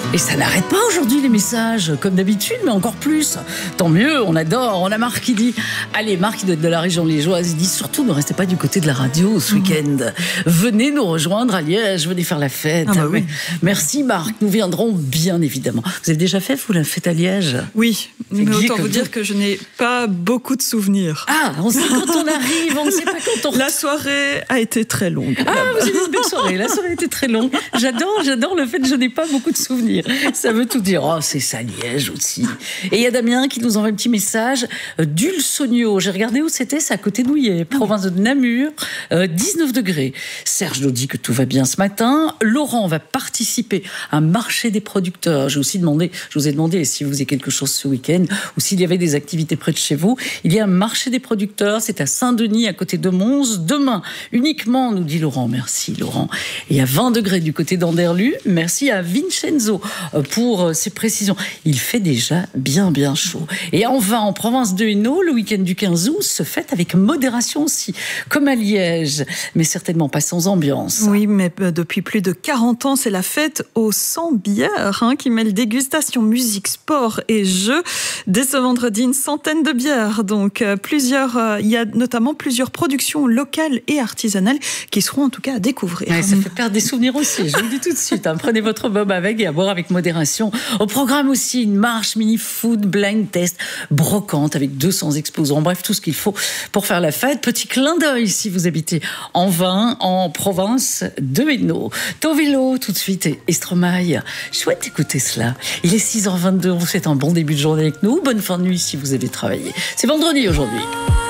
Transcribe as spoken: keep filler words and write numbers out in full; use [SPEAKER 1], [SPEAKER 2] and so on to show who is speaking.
[SPEAKER 1] Et ça n'arrête pas aujourd'hui les messages, comme d'habitude, mais encore plus. Tant mieux, on adore. On a Marc qui dit, allez, Marc qui doit être de la région liégeoise, il dit surtout ne restez pas du côté de la radio ce mmh. week-end. Venez nous rejoindre à Liège, venez faire la fête.
[SPEAKER 2] Ah bah oui.
[SPEAKER 1] Merci Marc, nous viendrons bien évidemment. Vous avez déjà fait, vous, la fête à Liège?
[SPEAKER 2] Oui, mais autant vous dire que je n'ai pas beaucoup de souvenirs.
[SPEAKER 1] Ah, on sait quand on arrive, on ne sait pas quand on...
[SPEAKER 2] La soirée a été très longue.
[SPEAKER 1] Ah, vous avez une belle soirée, la soirée a été très longue. J'adore, j'adore le fait que je n'ai pas beaucoup de souvenirs. Ça veut tout dire. Oh, c'est ça, Liège aussi. Et il y a Damien qui nous envoie un petit message. Dulsogno, j'ai regardé où c'était, c'est à côté de Nouillet, province de Namur, euh, dix-neuf degrés. Serge nous dit que tout va bien ce matin. Laurent va participer à un marché des producteurs. J'ai aussi demandé, je vous ai demandé si vous faisiez quelque chose ce week-end ou s'il y avait des activités près de chez vous. Il y a un marché des producteurs, c'est à Saint-Denis, à côté de Mons. Demain, uniquement, nous dit Laurent. Merci Laurent. Et il y a vingt degrés du côté d'Anderlu. Merci à Vincenzo pour ces précisions. Il fait déjà bien bien chaud. Et on va en province de Hainaut, le week-end du quinze août se fête avec modération aussi, comme à Liège, mais certainement pas sans ambiance.
[SPEAKER 2] Oui, mais depuis plus de quarante ans, c'est la fête aux cent bières hein, qui mêle dégustation, musique, sport et jeux. Dès ce vendredi, une centaine de bières. Donc euh, plusieurs, euh, il y a notamment plusieurs productions locales et artisanales qui seront en tout cas à découvrir.
[SPEAKER 1] Ouais, ça fait perdre des souvenirs aussi, je vous le dis tout de suite. Hein. Prenez votre bob avec et à boire avec modération. Au programme aussi, une marche mini-food, blind test, brocante avec deux cents exposants. Bref, tout ce qu'il faut pour faire la fête. Petit clin d'œil si vous habitez en Vin, en province de Hainaut. Tovilo, tout de suite, et Estromaille. Chouette d'écouter cela. Il est six heures vingt-deux, on vous souhaite un bon début de journée avec nous. Bonne fin de nuit si vous avez travaillé. C'est vendredi aujourd'hui.